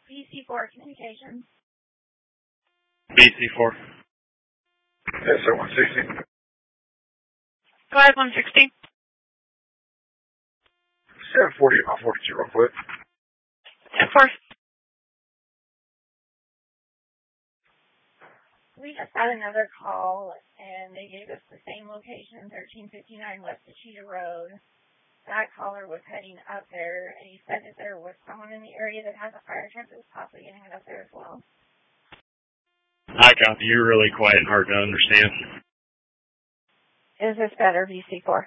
BC4 Communications. BC4. Yes, sir, 160. Go ahead, 160. 740, I'll 42 real quick. 10-4. We just got another call, and they gave us the same location, 1359 West Achita Road. That caller was heading up there, and he said that there was someone in the area that has a fire truck that was possibly going to head up there as well. I copy. You're really quiet and hard to understand. Is this better, BC4?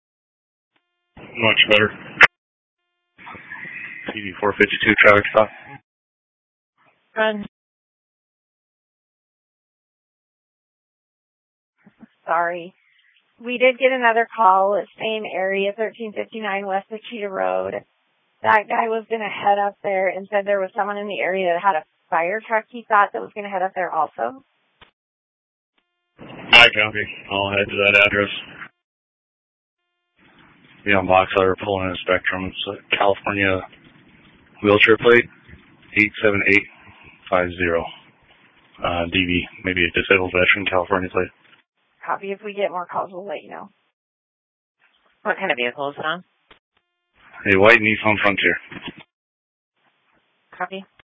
Much better. TV452 traffic stop. Run. Sorry. We did get another call at same area, 1359 West Achita Road. That guy was going to head up there and said there was someone in the area that had a fire truck he thought that was going to head up there also. I copy. I'll head to that address. Be on box letter pulling in a Spectrum. It's a California wheelchair plate, 87850. DV, maybe a disabled veteran, California plate. Copy. If we get more calls, we'll let you know. What kind of vehicle is it on? A white Nissan Frontier. Copy.